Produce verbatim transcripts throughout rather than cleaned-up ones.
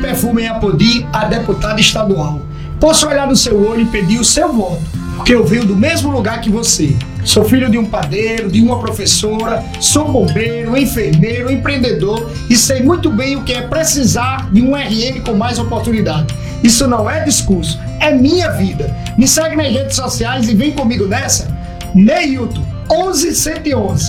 perfume em Apodi, a deputada estadual. Posso olhar no seu olho e pedir o seu voto, porque eu venho do mesmo lugar que você. Sou filho de um padeiro, de uma professora, sou bombeiro, enfermeiro, empreendedor e sei muito bem o que é precisar de um R N com mais oportunidade. Isso não é discurso, é minha vida. Me segue nas redes sociais e vem comigo nessa. Neilton, onze cento e onze.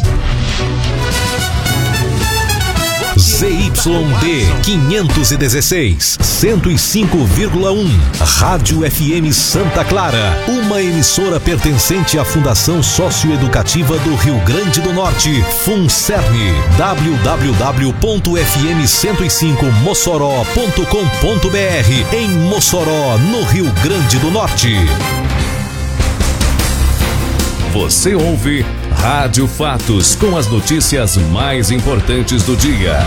Z Y D quinhentos e dezesseis, cento e cinco vírgula um, Rádio F M Santa Clara, uma emissora pertencente à Fundação Socioeducativa do Rio Grande do Norte, FUNCERN, w w w ponto f m cento e cinco mossoró ponto com ponto b r, em Mossoró, no Rio Grande do Norte. Você ouve Rádio Fatos, com as notícias mais importantes do dia.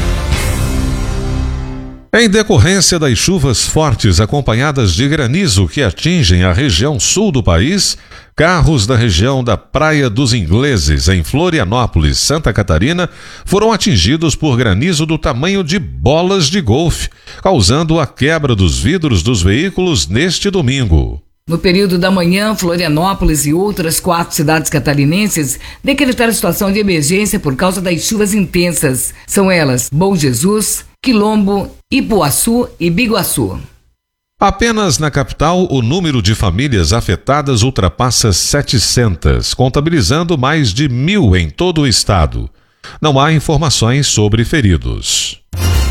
Em decorrência das chuvas fortes acompanhadas de granizo que atingem a região sul do país, carros da região da Praia dos Ingleses, em Florianópolis, Santa Catarina, foram atingidos por granizo do tamanho de bolas de golfe, causando a quebra dos vidros dos veículos neste domingo. No período da manhã, Florianópolis e outras quatro cidades catarinenses decretaram situação de emergência por causa das chuvas intensas. São elas Bom Jesus, Quilombo, Ipuaçu e Biguaçu. Apenas na capital, o número de famílias afetadas ultrapassa setecentas, contabilizando mais de mil em todo o estado. Não há informações sobre feridos.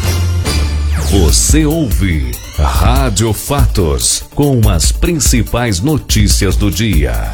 Você ouve Rádio Fatos, com as principais notícias do dia.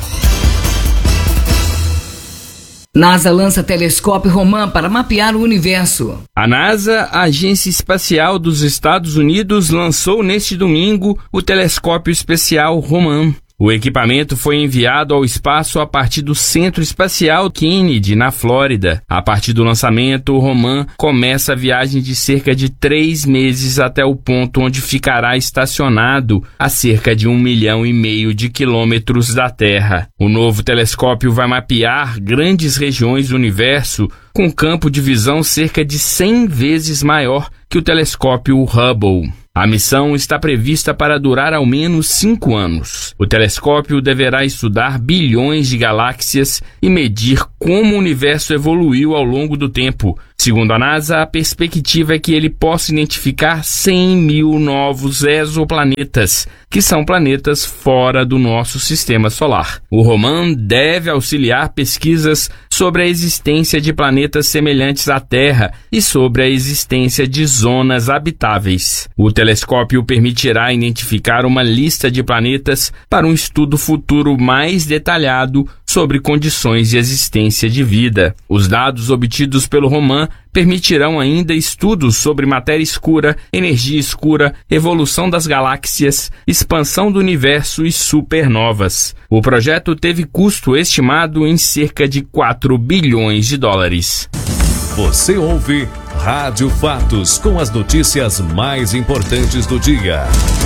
NASA lança telescópio Roman para mapear o universo. A NASA, a Agência Espacial dos Estados Unidos, lançou neste domingo o telescópio especial Roman. O equipamento foi enviado ao espaço a partir do Centro Espacial Kennedy, na Flórida. A partir do lançamento, o Roman começa a viagem de cerca de três meses até o ponto onde ficará estacionado a cerca de um milhão e meio de quilômetros da Terra. O novo telescópio vai mapear grandes regiões do universo com campo de visão cerca de cem vezes maior que o telescópio Hubble. A missão está prevista para durar ao menos cinco anos. O telescópio deverá estudar bilhões de galáxias e medir como o universo evoluiu ao longo do tempo. Segundo a NASA, a perspectiva é que ele possa identificar cem mil novos exoplanetas, que são planetas fora do nosso sistema solar. O Roman deve auxiliar pesquisas sobre a existência de planetas semelhantes à Terra e sobre a existência de zonas habitáveis. O telescópio permitirá identificar uma lista de planetas para um estudo futuro mais detalhado sobre condições de existência de vida. Os dados obtidos pelo Roman permitirão ainda estudos sobre matéria escura, energia escura, evolução das galáxias, expansão do universo e supernovas. O projeto teve custo estimado em cerca de quatro bilhões de dólares. Você ouve Rádio Fatos, com as notícias mais importantes do dia.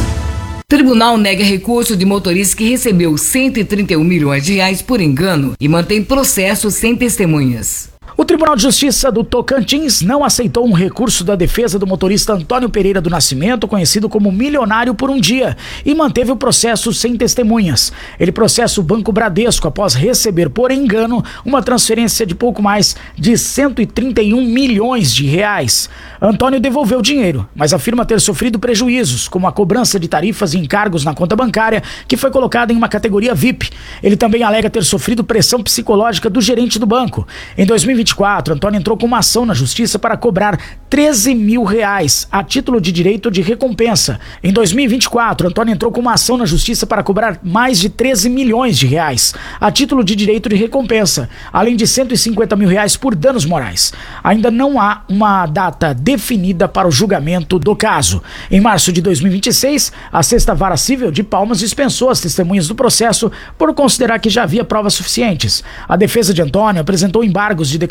Tribunal nega recurso de motorista que recebeu cento e trinta e um milhões de reais por engano e mantém processo sem testemunhas. O Tribunal de Justiça do Tocantins não aceitou um recurso da defesa do motorista Antônio Pereira do Nascimento, conhecido como Milionário por um Dia, e manteve o processo sem testemunhas. Ele processa o Banco Bradesco após receber por engano uma transferência de pouco mais de cento e trinta e um milhões de reais. Antônio devolveu o dinheiro, mas afirma ter sofrido prejuízos, como a cobrança de tarifas e encargos na conta bancária, que foi colocada em uma categoria V I P. Ele também alega ter sofrido pressão psicológica do gerente do banco. Em dois mil e vinte e quatro, Antônio entrou com uma ação na justiça para cobrar treze mil reais a título de direito de recompensa. Em dois mil e vinte e quatro, Antônio entrou com uma ação na justiça para cobrar mais de treze milhões de reais a título de direito de recompensa, além de cento e cinquenta mil reais por danos morais. Ainda não há uma data definida para o julgamento do caso. Em março de dois mil e vinte e seis, a Sexta Vara Cível de Palmas dispensou as testemunhas do processo por considerar que já havia provas suficientes. A defesa de Antônio apresentou embargos de declaração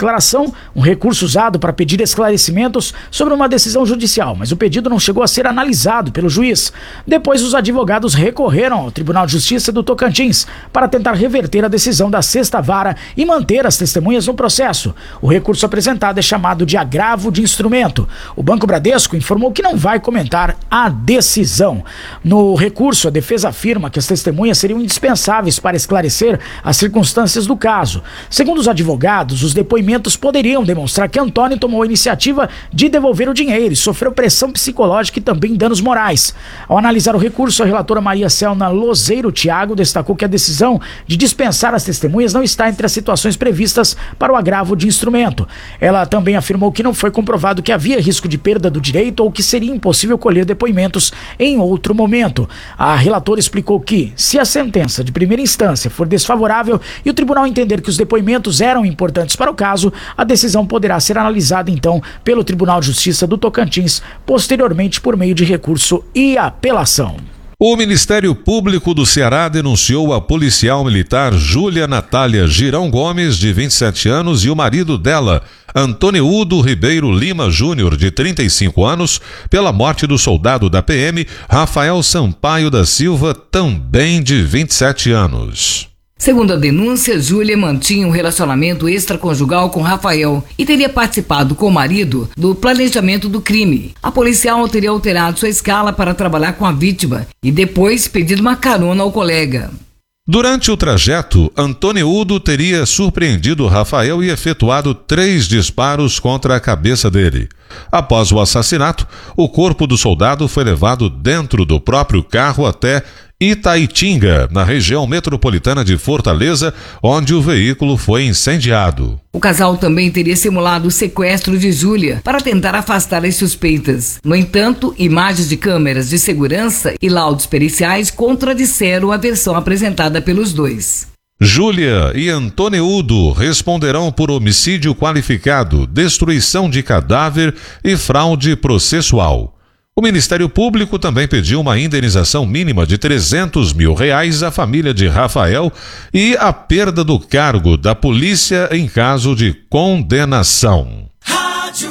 declaração, um recurso usado para pedir esclarecimentos sobre uma decisão judicial, mas o pedido não chegou a ser analisado pelo juiz. Depois, os advogados recorreram ao Tribunal de Justiça do Tocantins para tentar reverter a decisão da sexta vara e manter as testemunhas no processo. O recurso apresentado é chamado de agravo de instrumento. O Banco Bradesco informou que não vai comentar a decisão. No recurso, a defesa afirma que as testemunhas seriam indispensáveis para esclarecer as circunstâncias do caso. Segundo os advogados, os depoimentos poderiam demonstrar que Antônio tomou a iniciativa de devolver o dinheiro e sofreu pressão psicológica e também danos morais. Ao analisar o recurso, a relatora Maria Celna Lozeiro Thiago destacou que a decisão de dispensar as testemunhas não está entre as situações previstas para o agravo de instrumento. Ela também afirmou que não foi comprovado que havia risco de perda do direito ou que seria impossível colher depoimentos em outro momento. A relatora explicou que, se a sentença de primeira instância for desfavorável e o tribunal entender que os depoimentos eram importantes para o caso, a decisão poderá ser analisada então pelo Tribunal de Justiça do Tocantins, posteriormente por meio de recurso e apelação. O Ministério Público do Ceará denunciou a policial militar Júlia Natália Girão Gomes, de vinte e sete anos, e o marido dela, Antônio Ribeiro Lima Júnior, de trinta e cinco anos, pela morte do soldado da P M, Rafael Sampaio da Silva, também de vinte e sete anos. Segundo a denúncia, Júlia mantinha um relacionamento extraconjugal com Rafael e teria participado com o marido do planejamento do crime. A policial teria alterado sua escala para trabalhar com a vítima e depois pedido uma carona ao colega. Durante o trajeto, Antônio teria surpreendido Rafael e efetuado três disparos contra a cabeça dele. Após o assassinato, o corpo do soldado foi levado dentro do próprio carro até Itaitinga, na região metropolitana de Fortaleza, onde o veículo foi incendiado. O casal também teria simulado o sequestro de Júlia para tentar afastar as suspeitas. No entanto, imagens de câmeras de segurança e laudos periciais contradisseram a versão apresentada pelos dois. Júlia e Antônio responderão por homicídio qualificado, destruição de cadáver e fraude processual. O Ministério Público também pediu uma indenização mínima de trezentos mil reais à família de Rafael e a perda do cargo da polícia em caso de condenação. Rádio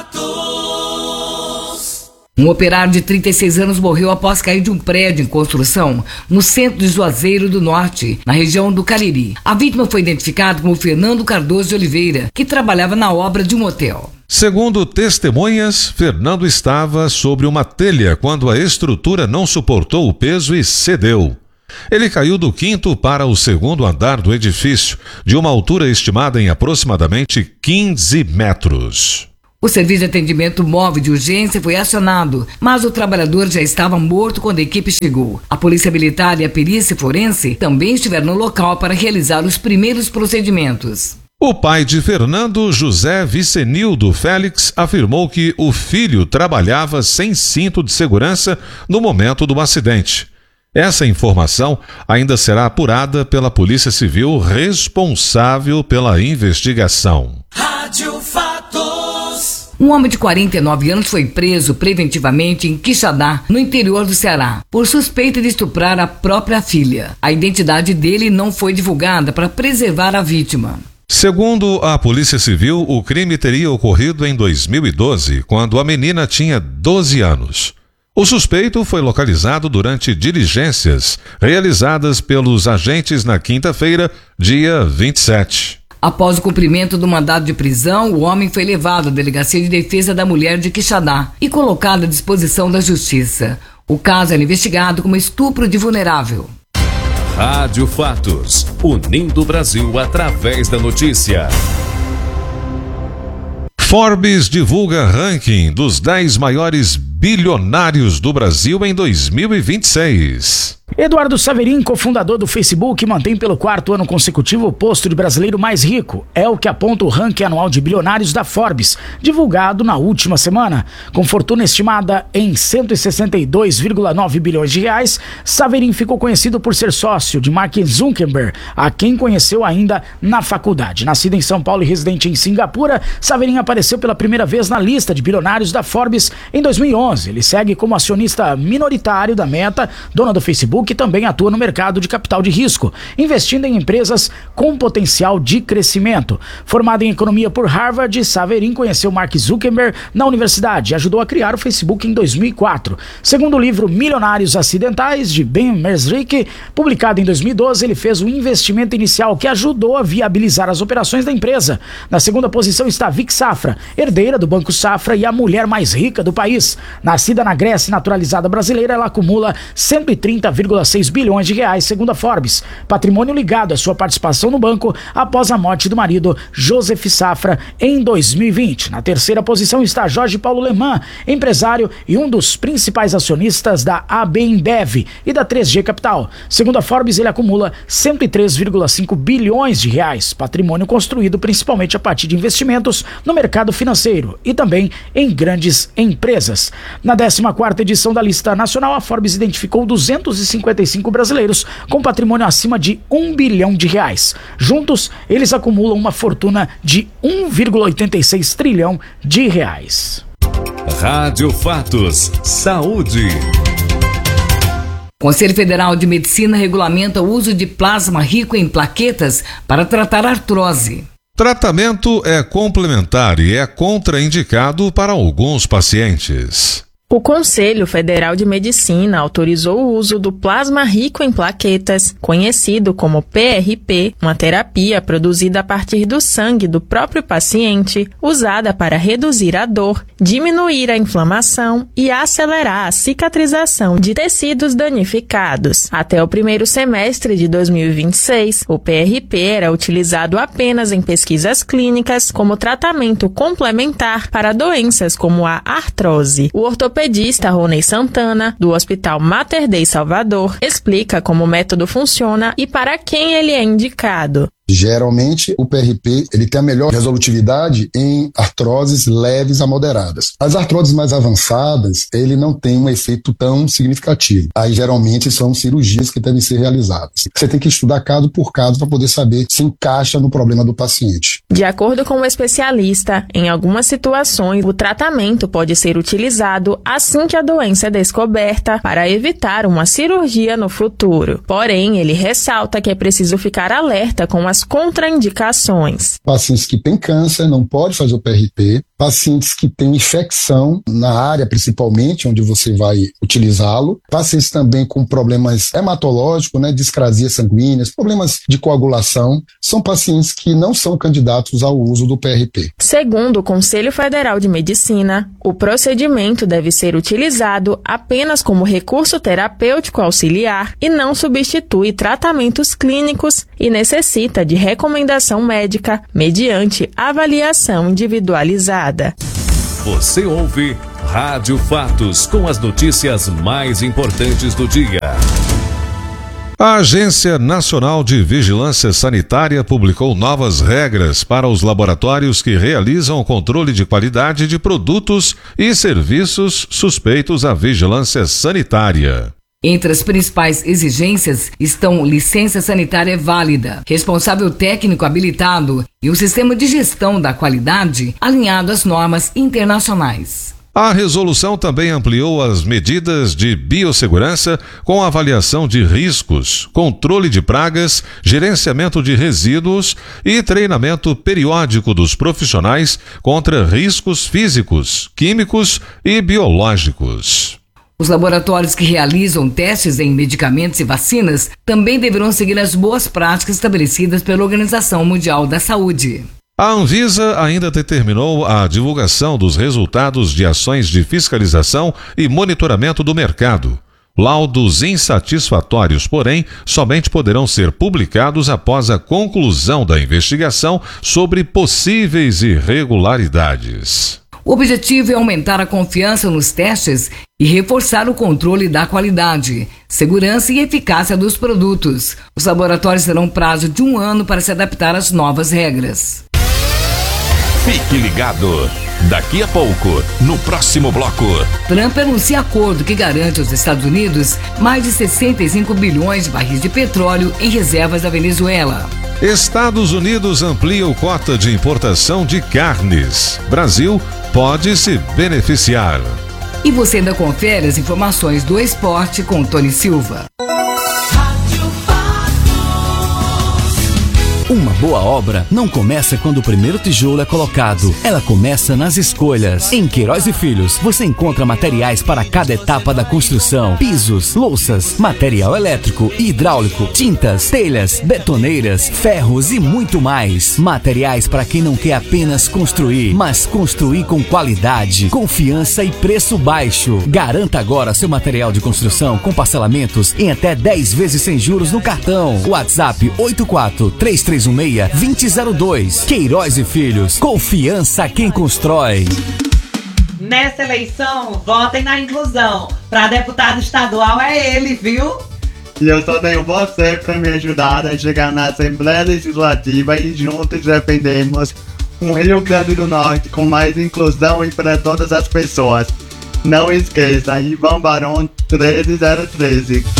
Fatos. Um operário de trinta e seis anos morreu após cair de um prédio em construção no centro de Juazeiro do Norte, na região do Cariri. A vítima foi identificada como Fernando Cardoso de Oliveira, que trabalhava na obra de um hotel. Segundo testemunhas, Fernando estava sobre uma telha quando a estrutura não suportou o peso e cedeu. Ele caiu do quinto para o segundo andar do edifício, de uma altura estimada em aproximadamente quinze metros. O serviço de atendimento móvel de urgência foi acionado, mas o trabalhador já estava morto quando a equipe chegou. A polícia militar e a perícia forense também estiveram no local para realizar os primeiros procedimentos. O pai de Fernando, José Vicenildo Félix, afirmou que o filho trabalhava sem cinto de segurança no momento do acidente. Essa informação ainda será apurada pela Polícia Civil responsável pela investigação. Rádio Fatos. Um homem de quarenta e nove anos foi preso preventivamente em Quixadá, no interior do Ceará, por suspeita de estuprar a própria filha. A identidade dele não foi divulgada para preservar a vítima. Segundo a Polícia Civil, o crime teria ocorrido em dois mil e doze, quando a menina tinha doze anos. O suspeito foi localizado durante diligências realizadas pelos agentes na quinta-feira, dia vinte e sete. Após o cumprimento do mandado de prisão, o homem foi levado à Delegacia de Defesa da Mulher de Quixadá e colocado à disposição da Justiça. O caso era investigado como estupro de vulnerável. Rádio Fatos, unindo o Brasil através da notícia. Forbes divulga ranking dos dez maiores bilionários do Brasil em dois mil e vinte e seis. Eduardo Saverin, cofundador do Facebook, mantém pelo quarto ano consecutivo o posto de brasileiro mais rico. É o que aponta o ranking anual de bilionários da Forbes, divulgado na última semana. Com fortuna estimada em cento e sessenta e dois vírgula nove bilhões de reais, Saverin ficou conhecido por ser sócio de Mark Zuckerberg, a quem conheceu ainda na faculdade. Nascido em São Paulo e residente em Singapura, Saverin apareceu pela primeira vez na lista de bilionários da Forbes em dois mil e onze. Ele segue como acionista minoritário da Meta, dona do Facebook, que também atua no mercado de capital de risco, investindo em empresas com potencial de crescimento. Formado em economia por Harvard, Saverin conheceu Mark Zuckerberg na universidade e ajudou a criar o Facebook em dois mil e quatro. Segundo o livro Milionários Acidentais, de Ben Mesrick, publicado em dois mil e doze, ele fez um investimento inicial que ajudou a viabilizar as operações da empresa. Na segunda posição está Vic Safra, herdeira do Banco Safra e a mulher mais rica do país. Nascida na Grécia e naturalizada brasileira, ela acumula cento e trinta vírgula seis bilhões de reais, segundo a Forbes, patrimônio ligado à sua participação no banco após a morte do marido Joseph Safra em dois mil e vinte. Na terceira posição está Jorge Paulo Lemann, empresário e um dos principais acionistas da A B InBev e da três G Capital. Segundo a Forbes, ele acumula cento e três vírgula cinco bilhões de reais, patrimônio construído principalmente a partir de investimentos no mercado financeiro e também em grandes empresas. Na décima quarta edição da lista nacional, a Forbes identificou duzentos e cinquenta e cinco brasileiros com patrimônio acima de um bilhão de reais. Juntos, eles acumulam uma fortuna de um vírgula oitenta e seis trilhão de reais. Rádio Fatos. Saúde. O Conselho Federal de Medicina regulamenta o uso de plasma rico em plaquetas para tratar artrose. Tratamento é complementar e é contraindicado para alguns pacientes. O Conselho Federal de Medicina autorizou o uso do plasma rico em plaquetas, conhecido como P R P, uma terapia produzida a partir do sangue do próprio paciente, usada para reduzir a dor, diminuir a inflamação e acelerar a cicatrização de tecidos danificados. Até o primeiro semestre de dois mil e vinte e seis, o P R P era utilizado apenas em pesquisas clínicas como tratamento complementar para doenças como a artrose. O ortopedista O ortopedista Rony Santana, do Hospital Mater Dei Salvador, explica como o método funciona e para quem ele é indicado. Geralmente, o P R P ele tem a melhor resolutividade em artroses leves a moderadas. As artroses mais avançadas, ele não tem um efeito tão significativo. Aí, geralmente, são cirurgias que devem ser realizadas. Você tem que estudar caso por caso para poder saber se encaixa no problema do paciente. De acordo com o especialista, em algumas situações, o tratamento pode ser utilizado assim que a doença é descoberta para evitar uma cirurgia no futuro. Porém, ele ressalta que é preciso ficar alerta com as contraindicações. Pacientes que têm câncer não podem fazer o P R P. Pacientes que têm infecção na área, principalmente, onde você vai utilizá-lo. Pacientes também com problemas hematológicos, né, discrasias sanguíneas, problemas de coagulação, são pacientes que não são candidatos ao uso do P R P. Segundo o Conselho Federal de Medicina, o procedimento deve ser utilizado apenas como recurso terapêutico auxiliar e não substitui tratamentos clínicos e necessita de recomendação médica mediante avaliação individualizada. Você ouve Rádio Fatos com as notícias mais importantes do dia. A Agência Nacional de Vigilância Sanitária publicou novas regras para os laboratórios que realizam o controle de qualidade de produtos e serviços suspeitos à vigilância sanitária. Entre as principais exigências estão licença sanitária válida, responsável técnico habilitado e um sistema de gestão da qualidade alinhado às normas internacionais. A resolução também ampliou as medidas de biossegurança com avaliação de riscos, controle de pragas, gerenciamento de resíduos e treinamento periódico dos profissionais contra riscos físicos, químicos e biológicos. Os laboratórios que realizam testes em medicamentos e vacinas também deverão seguir as boas práticas estabelecidas pela Organização Mundial da Saúde. A Anvisa ainda determinou a divulgação dos resultados de ações de fiscalização e monitoramento do mercado. Laudos insatisfatórios, porém, somente poderão ser publicados após a conclusão da investigação sobre possíveis irregularidades. O objetivo é aumentar a confiança nos testes e reforçar o controle da qualidade, segurança e eficácia dos produtos. Os laboratórios terão prazo de um ano para se adaptar às novas regras. Fique ligado. Daqui a pouco, no próximo bloco. Trump anuncia acordo que garante aos Estados Unidos mais de sessenta e cinco bilhões de barris de petróleo em reservas da Venezuela. Estados Unidos amplia o cota de importação de carnes. Brasil pode se beneficiar. E você ainda confere as informações do esporte com Tony Silva. Uma boa obra não começa quando o primeiro tijolo é colocado. Ela começa nas escolhas. Em Queiroz e Filhos, você encontra materiais para cada etapa da construção. Pisos, louças, material elétrico e hidráulico, tintas, telhas, betoneiras, ferros e muito mais. Materiais para quem não quer apenas construir, mas construir com qualidade, confiança e preço baixo. Garanta agora seu material de construção com parcelamentos em até dez vezes sem juros no cartão. WhatsApp oito quatro três três um seis, dois zero zero dois. Queiroz e Filhos, confiança quem constrói. Nessa eleição, votem na inclusão. Para deputado estadual é ele, viu? E eu só tenho você para me ajudar a chegar na Assembleia Legislativa e juntos defendemos um Rio Grande do Norte com mais inclusão e para todas as pessoas. Não esqueça, Ivan Barão treze zero treze.